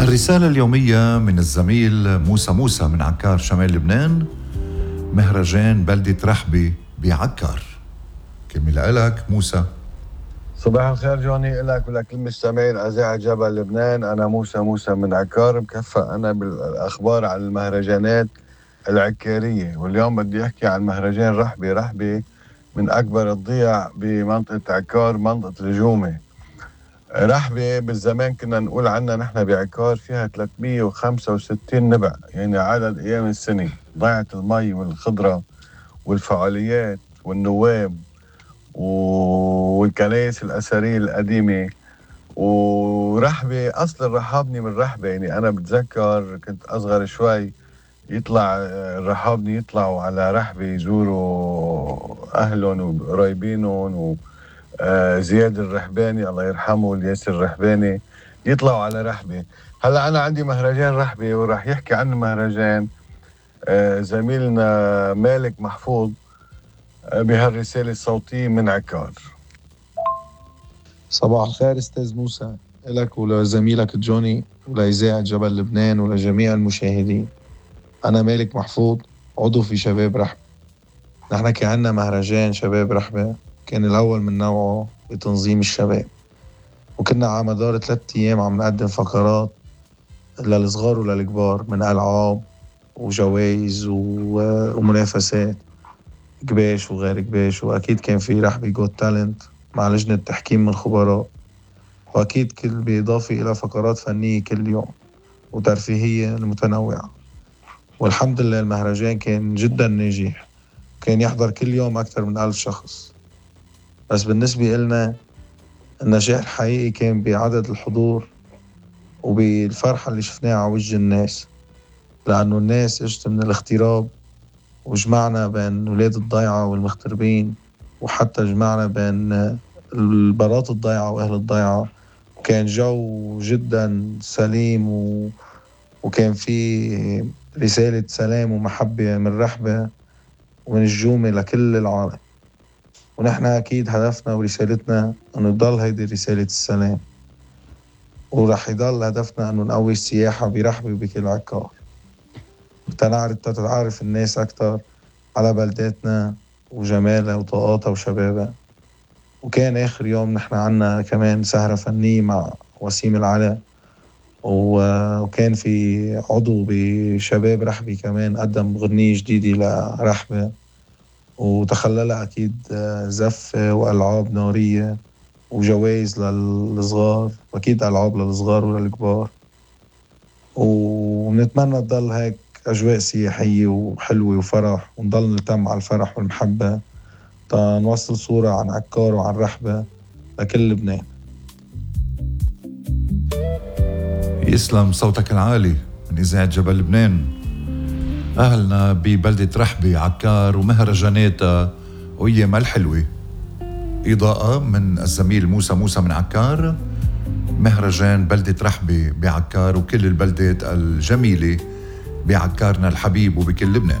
الرسالة اليومية من الزميل موسى من عكار شمال لبنان. مهرجان بلدة رحبة بعكار. كلمة لك موسى. صباح الخير جوني، لك ولكل المستمعين أذاعة جبل لبنان. أنا موسى من عكار، مكفى أنا بالأخبار عن المهرجانات العكارية. واليوم بدي أحكي عن مهرجان رحبة من أكبر الضياع بمنطقة عكار، منطقة الجومة. رحبة بالزمان كنا نقول عنها نحن بعكار فيها 365 نبع، يعني عدد أيام السنة. ضيعة المي والخضرة والفعاليات والنواب والكنائس الأثرية القديمة. ورحبة أصل الرحابني من رحبة، يعني أنا بتذكر كنت أصغر شوي يطلع الرحابني يطلعوا على رحبة يزوروا أهلهم وقرايبينهم، وزياد الرحباني الله يرحمه والياسر الرحباني يطلعوا على رحبة. هلأ أنا عندي مهرجان رحبة وراح يحكي عن المهرجان زميلنا مالك محفوظ بهالرسالة الصوتية من عكار. صباح الخير استاذ موسى، لك ولزميلك جوني ولإذاعة جبل لبنان ولجميع المشاهدين. أنا مالك محفوظ، عضو في شباب رحبة. نحن كان عنا مهرجان شباب رحبة، كان الأول من نوعه بتنظيم الشباب، وكنا على مدار 3 أيام عم نقدم فقرات للصغار وللكبار من ألعاب وجوائز ومنافسات كباش وغير كباش. وأكيد كان في رحبة جوت تالنت مع لجنة تحكيم من خبراء، وأكيد كل بإضافة إلى فقرات فنية كل يوم وترفيهية متنوعة. والحمد لله المهرجان كان جدا ناجح، كان يحضر كل يوم أكثر من 1000 شخص. بس بالنسبة إلنا النجاح الحقيقي كان بعدد الحضور وبالفرحة اللي شفناها على وجه الناس، لأنه الناس اجت من الاغتراب وجمعنا بين ولاد الضيعة والمغتربين، وحتى جمعنا بين البلاط الضيعة وأهل الضيعة. وكان جو جدا سليم وكان في رسالة سلام ومحبة من رحبة ومن الجومة لكل العالم. ونحن أكيد هدفنا ورسالتنا أنه تضل هيدي رسالة السلام، ورح يضل هدفنا أنه نقوي السياحة برحبة وبكل عكار، تتعرف الناس أكتر على بلداتنا وجمالها وطاقاتها وشبابها. وكان آخر يوم نحن عنا كمان سهرة فنية مع وسيم العلا، وكان في عضو بشباب رحبة كمان قدم غنية جديدة لرحبة، وتخللها أكيد زفة وألعاب نارية وجوائز للصغار، وأكيد ألعاب للصغار وللكبار. ونتمنى تضل هيك أجواء سياحية وحلوة وفرح، ونضل نلتم على الفرح والمحبة تنوصل صورة عن عكار وعن رحبة لكل لبنان. يسلم صوتك العالي من إذاعة جبل لبنان. أهلنا ببلدة رحبة عكار ومهرجاناتها وأيامها الحلوة. إضاءة من الزميل موسى من عكار. مهرجان بلدة رحبة بعكار وكل البلدات الجميلة بعكارنا الحبيب وبكل لبنان.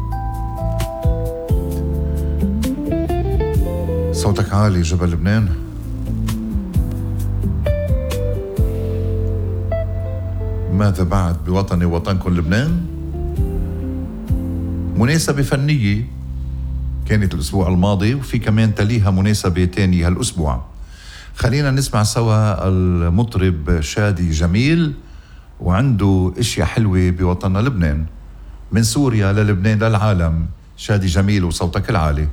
صوتك عالي جبل لبنان. ماذا بعد بوطني وطنكم لبنان؟ مناسبة فنية كانت الأسبوع الماضي، وفي كمان تليها مناسبة تانية هالأسبوع. خلينا نسمع سوا المطرب شادي جميل، وعنده اشياء حلوة بوطننا لبنان. من سوريا للبنان للعالم، شادي جميل وصوتك العالي.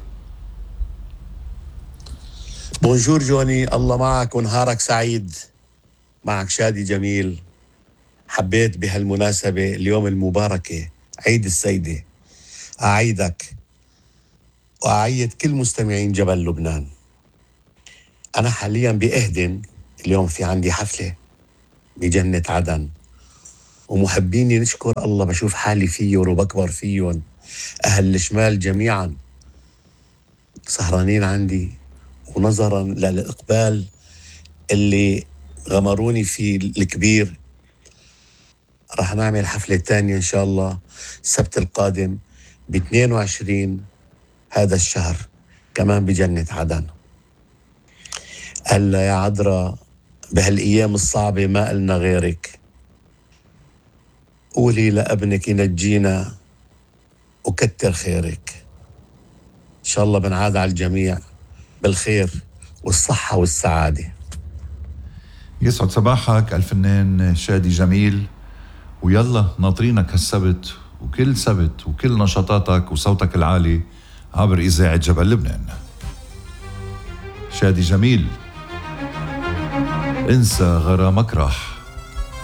بونجور جوني، الله معك ونهارك سعيد. معك شادي جميل. حبيت بهالمناسبة اليوم المباركة عيد السيدة أعيدك وأعيد كل مستمعين جبل لبنان. أنا حاليا بأهدن، اليوم في عندي حفلة بجنة عدن، ومحبيني نشكر الله بشوف حالي فيهم وبكبر فيهم. أهل الشمال جميعا سهرانين عندي، ونظرا للإقبال اللي غمروني فيه الكبير، راح نعمل حفلة تانية إن شاء الله السبت القادم ب22 هذا الشهر كمان بجنة عدن. هلا يا عذراء بهالأيام الصعبة ما قلنا غيرك، قولي لابنك ينجينا وكتر خيرك. إن شاء الله بنعاد على الجميع بالخير والصحة والسعادة. يسعد صباحك الفنان شادي جميل، ويلا ناطرينك هالسبت وكل سبت وكل نشاطاتك وصوتك العالي عبر إذاعة جبل لبنان. شادي جميل، انسى غرامك راح.